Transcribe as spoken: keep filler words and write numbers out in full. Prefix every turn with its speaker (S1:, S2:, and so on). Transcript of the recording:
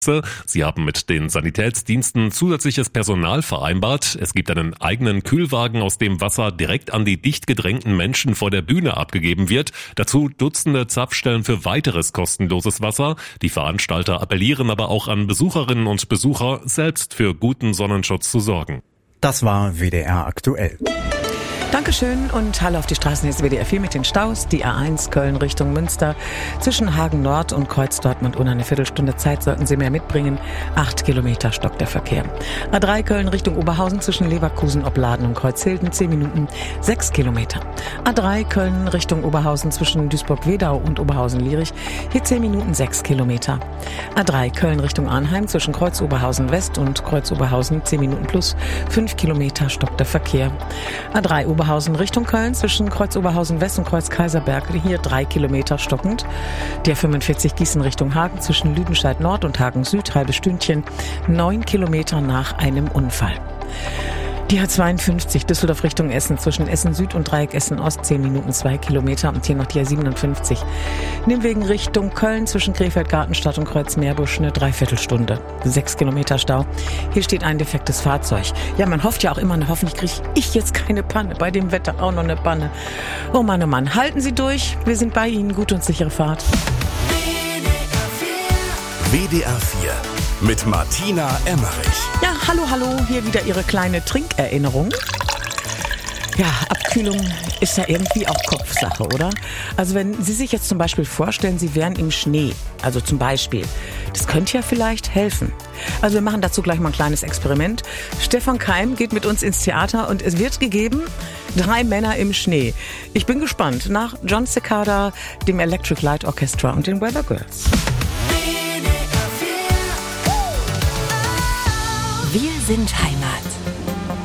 S1: Sie haben mit den Sanitätsdiensten zusätzliches Personal vereinbart. Es gibt einen eigenen Kühlwagen, aus dem Wasser direkt an die dicht gedrängten Menschen vor der Bühne abgegeben wird. Dazu Dutzende Zapfstellen für weiteres kostenloses Wasser. Die Veranstalter appellieren aber auch an Besucherinnen und Besucher, selbst für guten Sonnenschutz zu sorgen.
S2: Das war W D R aktuell.
S3: Dankeschön und Hallo auf die Straßen. Hier ist W D R vier mit den Staus. Die A eins Köln Richtung Münster. Zwischen Hagen Nord und Kreuz Dortmund ohne eine Viertelstunde Zeit sollten Sie mehr mitbringen. Acht Kilometer stockt der Verkehr. A drei Köln Richtung Oberhausen zwischen Leverkusen, Opladen und Kreuzhilden. Zehn Minuten, sechs Kilometer. A drei Köln Richtung Oberhausen zwischen Duisburg-Wedau und Oberhausen-Lierich. Hier zehn Minuten, sechs Kilometer. A drei Köln Richtung Arnheim zwischen Kreuz Oberhausen West und Kreuz Oberhausen. Zehn Minuten plus, fünf Kilometer stockt der Verkehr. A drei Oberhausen Richtung Köln zwischen Kreuz Oberhausen West und Kreuz Kaiserberg, hier drei Kilometer stockend. Der fünfundvierzig Gießen Richtung Hagen zwischen Lüdenscheid Nord und Hagen Süd, halbes Stündchen, neun Kilometer nach einem Unfall. Die A zweiundfünfzig Düsseldorf Richtung Essen zwischen Essen Süd und Dreieck Essen Ost, zehn Minuten, zwei Kilometer. Und hier noch die A siebenundfünfzig Nimwegen Richtung Köln zwischen Krefeld Gartenstadt und Kreuz Meerbusch, eine Dreiviertelstunde, sechs Kilometer Stau. Hier steht ein defektes Fahrzeug. Ja, man hofft ja auch immer, hoffentlich kriege ich jetzt keine Panne. Bei dem Wetter auch noch eine Panne. Oh Mann, oh Mann, halten Sie durch. Wir sind bei Ihnen. Gute und sichere Fahrt.
S4: W D R vier mit Martina Emmerich.
S3: Ja, hallo, hallo, hier wieder Ihre kleine Trinkerinnerung. Ja, Abkühlung ist ja irgendwie auch Kopfsache, oder? Also wenn Sie sich jetzt zum Beispiel vorstellen, Sie wären im Schnee, also zum Beispiel, das könnte ja vielleicht helfen. Also wir machen dazu gleich mal ein kleines Experiment. Stefan Keim geht mit uns ins Theater und es wird gegeben, drei Männer im Schnee. Ich bin gespannt nach John Cicada, dem Electric Light Orchestra und den Weather Girls.
S5: Wir sind Heimat.